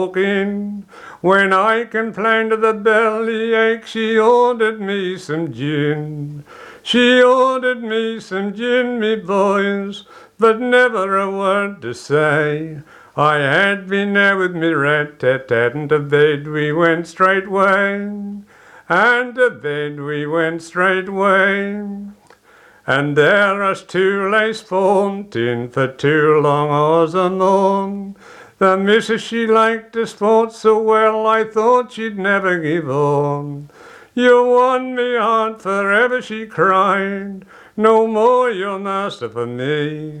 walking. When I complained of the belly ache, she ordered me some gin. She ordered me some gin, me boys, but never a word to say. I had been there with me rat-tat-tat, and to bed we went straightway, and to bed we went straightway. And there us two lay sporting for 2 long hours a morn. The missus she liked the sport so well, I thought she'd never give on. You won me heart forever, she cried, no more you're master for me.